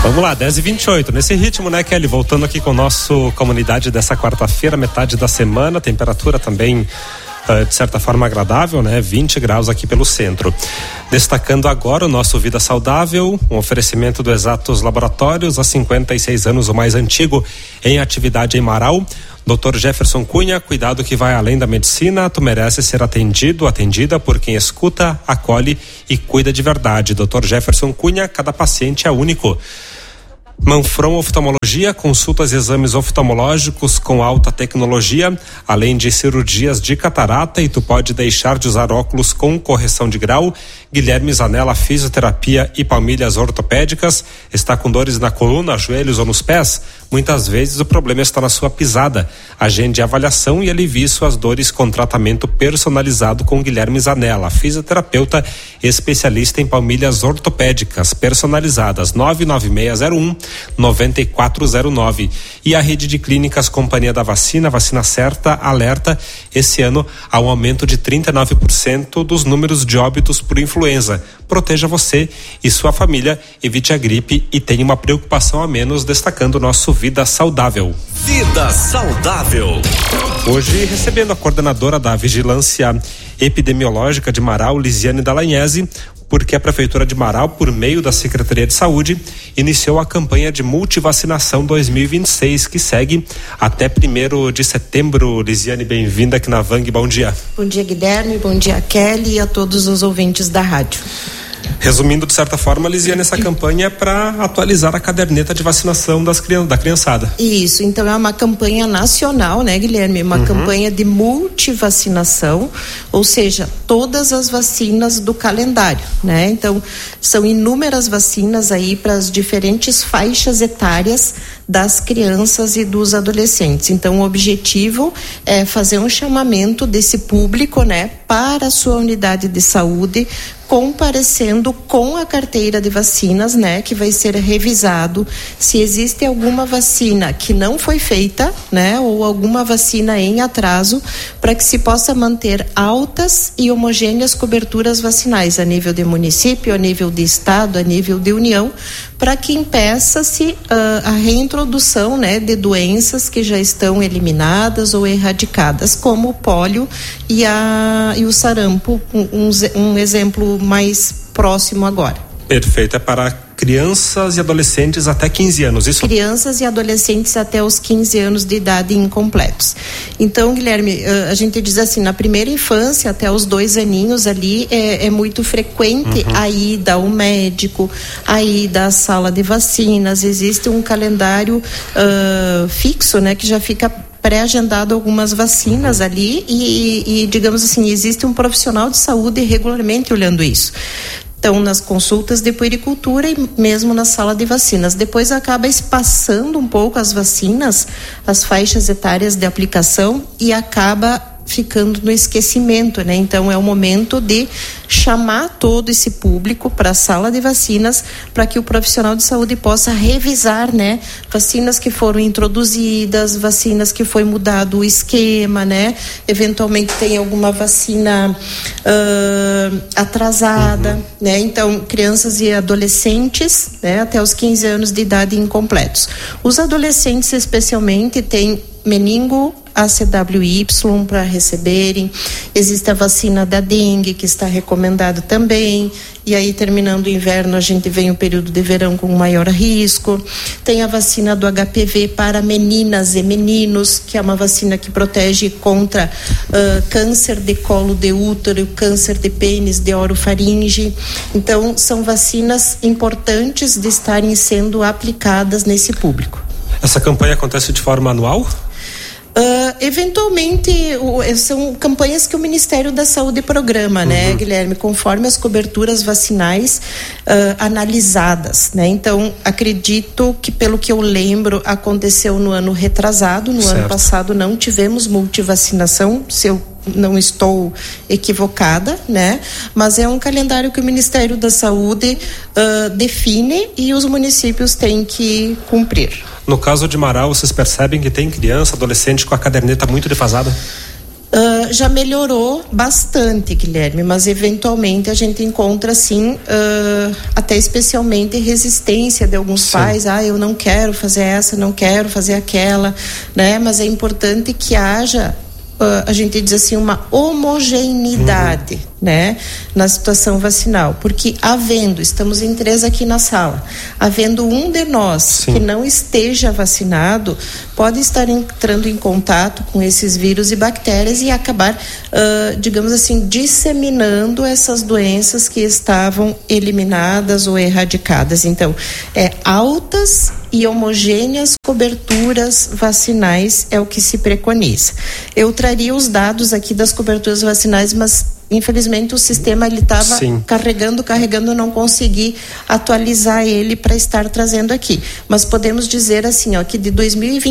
Vamos lá, 10h28, nesse ritmo, né, Kelly? Voltando aqui com o nosso Comunidade dessa quarta-feira, metade da semana, temperatura também de certa forma agradável, né? 20 graus aqui pelo centro. Destacando agora o nosso Vida Saudável, um oferecimento do Exatos Laboratórios, há 56 anos o mais antigo em atividade em Marau. Dr. Jefferson Cunha, cuidado que vai além da medicina, tu mereces ser atendida por quem escuta, acolhe e cuida de verdade. Dr. Jefferson Cunha, cada paciente é único. Manfron Oftalmologia, consultas e exames oftalmológicos com alta tecnologia, além de cirurgias de catarata, e tu pode deixar de usar óculos com correção de grau. Guilherme Zanella, fisioterapia e palmilhas ortopédicas. Está com dores na coluna, joelhos ou nos pés? Muitas vezes o problema está na sua pisada. Agende avaliação e alivie suas dores com tratamento personalizado com Guilherme Zanella, fisioterapeuta especialista em palmilhas ortopédicas personalizadas. 99601-9409. E a rede de clínicas Companhia da Vacina, vacina certa, alerta, esse ano há um aumento de 39% dos números de óbitos por influenza. Proteja você e sua família, evite a gripe e tenha uma preocupação a menos, destacando o nosso Vida Saudável. Vida Saudável. Hoje, recebendo a coordenadora da Vigilância Epidemiológica de Marau, Lisiane Dallagnese, porque a Prefeitura de Marau, por meio da Secretaria de Saúde, iniciou a campanha de multivacinação 2026, que segue até 1º de setembro. Lisiane, bem-vinda aqui na Vang, bom dia. Bom dia, Guilherme, bom dia, Kelly, e a todos os ouvintes da rádio. Resumindo, de certa forma, Lisiane, essa campanha é para atualizar a caderneta de vacinação da criançada. Isso, então é uma campanha nacional, né, Guilherme? Uma campanha de multivacinação, ou seja, todas as vacinas do calendário, né? Então, são inúmeras vacinas aí para as diferentes faixas etárias das crianças e dos adolescentes. Então, o objetivo é fazer um chamamento desse público, né, para a sua unidade de saúde, comparecendo com a carteira de vacinas, né, que vai ser revisado se existe alguma vacina que não foi feita, né, ou alguma vacina em atraso, para que se possa manter altas e homogêneas coberturas vacinais a nível de município, a nível de estado, a nível de união, para que impeça-se a reintrodução, né, de doenças que já estão eliminadas ou erradicadas, como o pólio e o sarampo, um exemplo mais próximo agora. Perfeito, é para crianças e adolescentes até 15 anos, isso? Crianças e adolescentes até os 15 anos de idade incompletos. Então, Guilherme, a gente diz assim, na primeira infância, até os 2 aninhos ali, é muito frequente a ida ao médico, a ida à sala de vacinas. Existe um calendário fixo, né, que já fica pré-agendado algumas vacinas ali e, digamos assim, existe um profissional de saúde regularmente olhando isso. Então, nas consultas de puericultura e mesmo na sala de vacinas. Depois acaba espaçando um pouco as vacinas, as faixas etárias de aplicação, e acaba ficando no esquecimento, né? Então é o momento de chamar todo esse público para a sala de vacinas, para que o profissional de saúde possa revisar, né? Vacinas que foram introduzidas, vacinas que foi mudado o esquema, né? Eventualmente tem alguma vacina atrasada, né? Então, crianças e adolescentes, né? Até os 15 anos de idade incompletos. Os adolescentes, especialmente, têm meningo ACWY para receberem. Existe a vacina da dengue, que está recomendada também, e aí terminando o inverno a gente vem o período de verão com maior risco. Tem a vacina do HPV para meninas e meninos, que é uma vacina que protege contra câncer de colo de útero, câncer de pênis, de orofaringe. Então são vacinas importantes de estarem sendo aplicadas nesse público. Essa campanha acontece de forma anual? Eventualmente são campanhas que o Ministério da Saúde programa, né, Guilherme, conforme as coberturas vacinais analisadas, né? Então, acredito que, pelo que eu lembro, aconteceu no ano retrasado. No ano passado não tivemos multivacinação, se eu não estou equivocada, né? Mas é um calendário que o Ministério da Saúde define e os municípios têm que cumprir. No caso de Marau, vocês percebem que tem criança, adolescente com a caderneta muito defasada? Já melhorou bastante, Guilherme, mas eventualmente a gente encontra sim, até especialmente resistência de alguns pais. Eu não quero fazer essa, não quero fazer aquela, né? Mas é importante que haja, a gente diz assim, uma homogeneidade, né, na situação vacinal, porque estamos em 3 aqui na sala, havendo um de nós que não esteja vacinado, pode estar entrando em contato com esses vírus e bactérias e acabar, digamos assim, disseminando essas doenças que estavam eliminadas ou erradicadas. Então, altas e homogêneas coberturas vacinais é o que se preconiza. Eu traria os dados aqui das coberturas vacinais, mas infelizmente o sistema ele estava carregando, não consegui atualizar ele para estar trazendo aqui. Mas podemos dizer assim, que de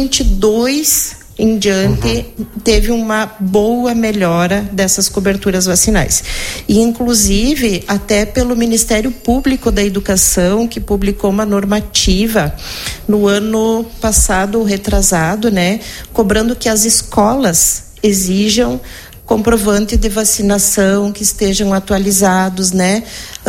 2022 em diante teve uma boa melhora dessas coberturas vacinais. E inclusive até pelo Ministério Público da Educação, que publicou uma normativa no ano passado, retrasado, né, cobrando que as escolas exijam comprovante de vacinação, que estejam atualizados, né?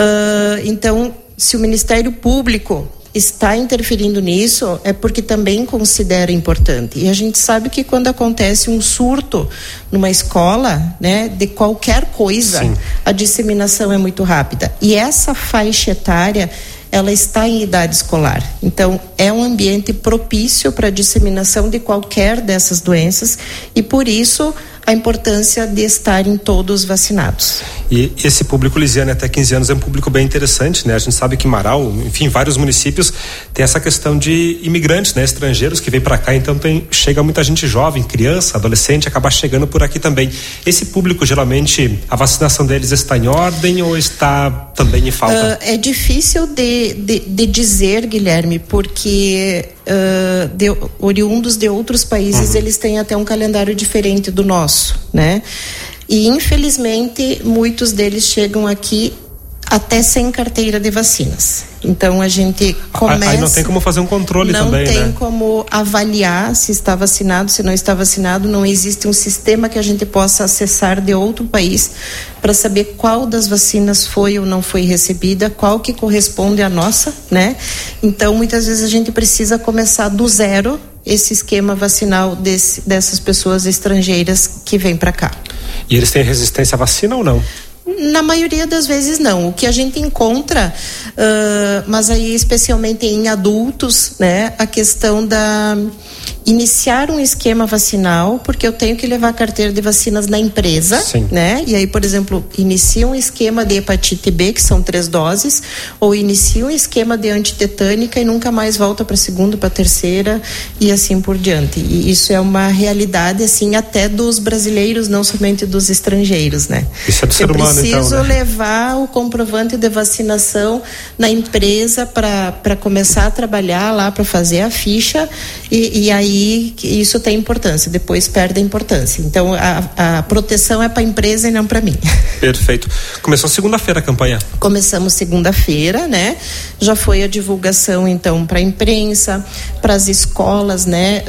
Então, se o Ministério Público está interferindo nisso, é porque também considera importante. E a gente sabe que quando acontece um surto numa escola, né, de qualquer coisa, a disseminação é muito rápida. E essa faixa etária, ela está em idade escolar. Então, é um ambiente propício para a disseminação de qualquer dessas doenças e, por isso, a importância de estarem todos vacinados. E esse público, Lisiane, até 15 anos é um público bem interessante, né? A gente sabe que Marau, enfim, vários municípios tem essa questão de imigrantes, né? Estrangeiros que vêm para cá, então chega muita gente jovem, criança, adolescente, acaba chegando por aqui também. Esse público, geralmente, a vacinação deles está em ordem ou está também em falta? É difícil de dizer, Guilherme, porque oriundos de outros países, eles têm até um calendário diferente do nosso, né? E infelizmente muitos deles chegam aqui até sem carteira de vacinas. Então a gente começa... Aí não tem como fazer um controle também, né? Não tem como avaliar se está vacinado, se não está vacinado. Não existe um sistema que a gente possa acessar de outro país para saber qual das vacinas foi ou não foi recebida, qual que corresponde à nossa, né? Então muitas vezes a gente precisa começar do zero esse esquema vacinal dessas pessoas estrangeiras que vêm para cá. E eles têm resistência à vacina ou não? Na maioria das vezes não. O que a gente encontra, mas aí especialmente em adultos, né, a questão da iniciar um esquema vacinal, porque eu tenho que levar a carteira de vacinas na empresa, né? E aí, por exemplo, inicia um esquema de hepatite B, que são 3 doses, ou inicia um esquema de antitetânica e nunca mais volta para a segunda, para a terceira e assim por diante. E isso é uma realidade, assim, até dos brasileiros, não somente dos estrangeiros, né? Isso é do ser humano, então, né? Preciso levar o comprovante de vacinação na empresa para começar a trabalhar lá, para fazer a ficha e aí isso tem importância, depois perde a importância. Então a proteção é para a empresa e não para mim. Perfeito. Começou segunda-feira a campanha? Começamos segunda-feira, né? Já foi a divulgação então para a imprensa, para as escolas, né?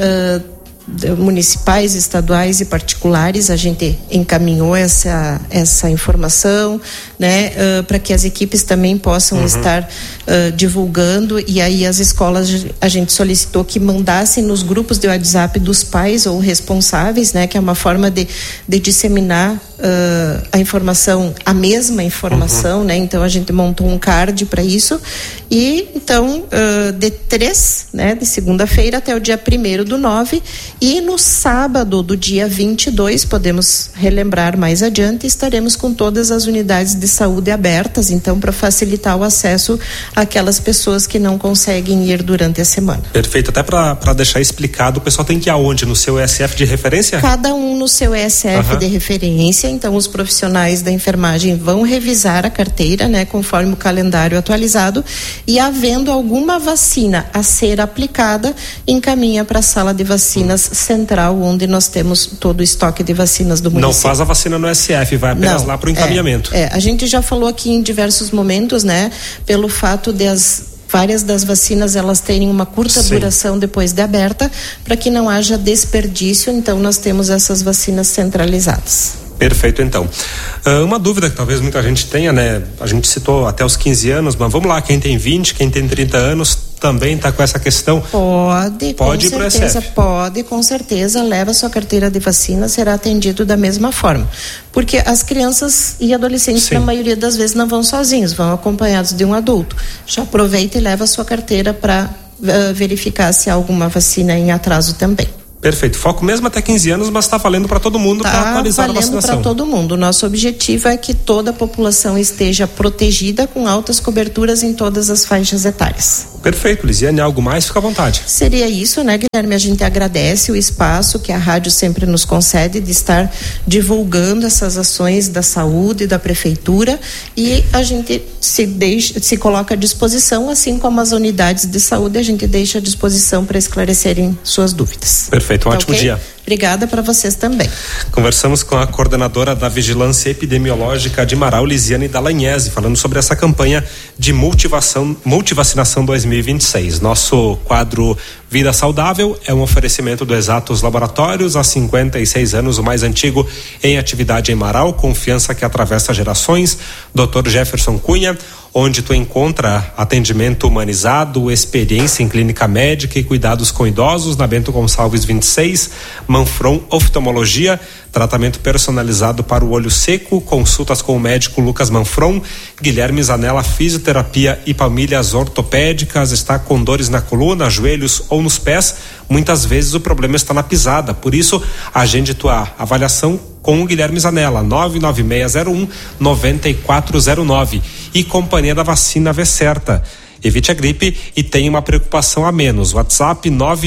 Municipais, estaduais e particulares, a gente encaminhou essa informação, né, para que as equipes também possam estar divulgando, e aí as escolas, a gente solicitou que mandassem nos grupos de WhatsApp dos pais ou responsáveis, né, que é uma forma de disseminar a informação, a mesma informação, né, então a gente montou um card para isso, e então de 3, né, de segunda-feira até o dia 1º/9, e no sábado do dia 22, podemos relembrar mais adiante, estaremos com todas as unidades de saúde abertas, então para facilitar o acesso àquelas pessoas que não conseguem ir durante a semana. Perfeito, até para deixar explicado, o pessoal tem que ir aonde? No seu ESF de referência? Cada um no seu ESF de referência, então os profissionais da enfermagem vão revisar a carteira, né, conforme o calendário atualizado, e havendo alguma vacina a ser aplicada, encaminha para a sala de vacinas central, onde nós temos todo o estoque de vacinas do município. Não faz a vacina no SF, vai apenas lá para o encaminhamento. A gente já falou aqui em diversos momentos, né, pelo fato de as várias das vacinas elas terem uma curta duração depois de aberta, para que não haja desperdício. Então nós temos essas vacinas centralizadas. Perfeito, então. Uma dúvida que talvez muita gente tenha, né? A gente citou até os 15 anos, mas vamos lá, quem tem 20, quem tem 30 anos também está com essa questão? Pode ir para o ESEF. Pode, com certeza, leva sua carteira de vacina, será atendido da mesma forma. Porque as crianças e adolescentes, na maioria das vezes, não vão sozinhos, vão acompanhados de um adulto. Já aproveita e leva a sua carteira para verificar se há alguma vacina em atraso também. Perfeito. Foco mesmo até 15 anos, mas está valendo para todo mundo para atualizar a vacinação. Está valendo para todo mundo. O nosso objetivo é que toda a população esteja protegida com altas coberturas em todas as faixas etárias. Perfeito, Lisiane, algo mais? Fica à vontade. Seria isso, né, Guilherme? A gente agradece o espaço que a rádio sempre nos concede de estar divulgando essas ações da saúde, da prefeitura, e a gente se coloca à disposição, assim como as unidades de saúde, a gente deixa à disposição para esclarecerem suas dúvidas. Perfeito, um ótimo dia. Obrigada para vocês também. Conversamos com a coordenadora da Vigilância Epidemiológica de Marau, Lisiane Dallagnese, falando sobre essa campanha de multivacinação 2026. Nosso quadro Vida Saudável é um oferecimento do Exatos Laboratórios, há 56 anos, o mais antigo em atividade em Marau, confiança que atravessa gerações. Dr. Jefferson Cunha, onde tu encontra atendimento humanizado, experiência em clínica médica e cuidados com idosos, na Bento Gonçalves 26, Manfron Oftalmologia, tratamento personalizado para o olho seco, consultas com o médico Lucas Manfron. Guilherme Zanella, fisioterapia e palmilhas ortopédicas. Está com dores na coluna, joelhos ou nos pés? Muitas vezes o problema está na pisada, por isso agende tua avaliação com o Guilherme Zanella, 99601-9409. E Companhia da Vacina Vecerta. Evite a gripe e tenha uma preocupação a menos. WhatsApp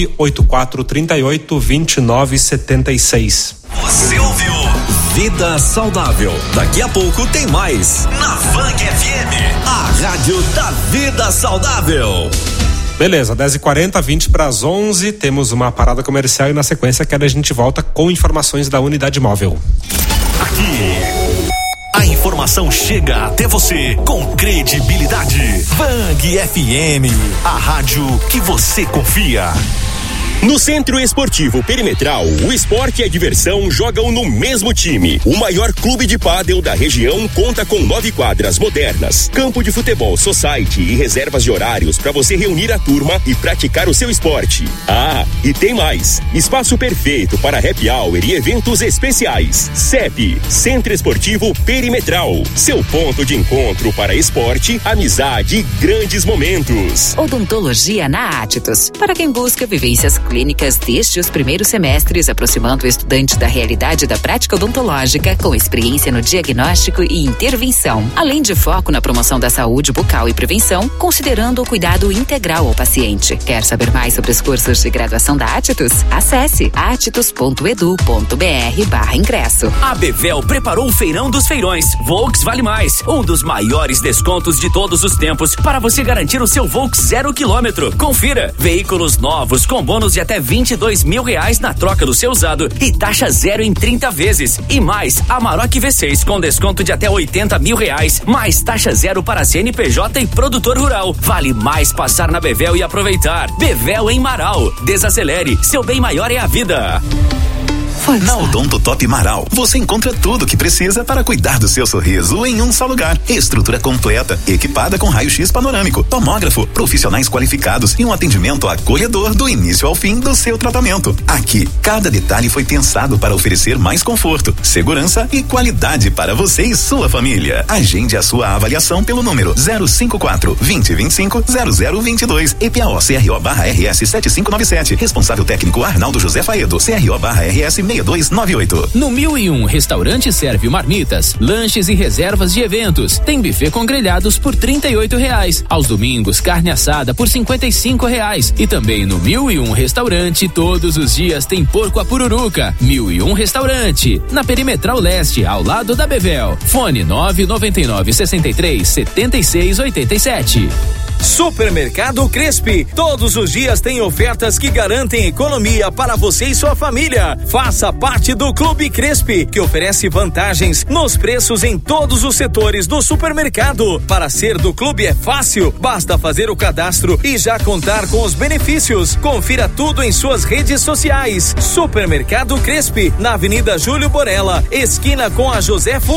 984382976. Você ouviu Vida Saudável. Daqui a pouco tem mais na Fang FM, a rádio da Vida Saudável. Beleza, 10h40, 20 para as 11, temos uma parada comercial e na sequência a gente volta com informações da unidade móvel. Aqui, a informação chega até você com credibilidade. Fang FM, a rádio que você confia. No Centro Esportivo Perimetral, o esporte e a diversão jogam no mesmo time. O maior clube de pádel da região conta com 9 quadras modernas, campo de futebol society e reservas de horários para você reunir a turma e praticar o seu esporte. Ah, e tem mais! Espaço perfeito para happy hour e eventos especiais. CEP, Centro Esportivo Perimetral. Seu ponto de encontro para esporte, amizade e grandes momentos. Odontologia na Atitus. Para quem busca vivências clínicas desde os primeiros semestres, aproximando o estudante da realidade da prática odontológica com experiência no diagnóstico e intervenção, além de foco na promoção da saúde bucal e prevenção, considerando o cuidado integral ao paciente. Quer saber mais sobre os cursos de graduação da Atitus? Acesse atitus.edu.br/ingresso. A Bevel preparou o Feirão dos Feirões. Volks Vale Mais, um dos maiores descontos de todos os tempos para você garantir o seu Volks 0 km. Confira, veículos novos com bônus de até R$22 mil na troca do seu usado e taxa zero em 30 vezes. E mais, Amarok V6 com desconto de até R$80 mil, mais taxa zero para CNPJ e produtor rural. Vale mais passar na Bevel e aproveitar. Bevel em Marau. Desacelere, seu bem maior é a vida. Na Odonto Top Marau, você encontra tudo o que precisa para cuidar do seu sorriso em um só lugar. Estrutura completa, equipada com raio-x panorâmico, tomógrafo, profissionais qualificados e um atendimento acolhedor do início ao fim do seu tratamento. Aqui, cada detalhe foi pensado para oferecer mais conforto, segurança e qualidade para você e sua família. Agende a sua avaliação pelo número 054-2025-0022. EPAO-CRO/RS 7597. Responsável técnico Arnaldo José Faedo. CRO/RS 6298. No 1001 Restaurante serve marmitas, lanches e reservas de eventos. Tem buffet com grelhados por R$38. Aos domingos, carne assada por R$55. E também no 1001 Restaurante, todos os dias tem porco à pururuca. 1001 Restaurante, na Perimetral Leste, ao lado da Bevel. Fone 999 63 76 87. Supermercado Crespi. Todos os dias tem ofertas que garantem economia para você e sua família. Faça parte do Clube Crespi, que oferece vantagens nos preços em todos os setores do supermercado. Para ser do clube é fácil, basta fazer o cadastro e já contar com os benefícios. Confira tudo em suas redes sociais. Supermercado Crespi, na Avenida Júlio Borella, esquina com a José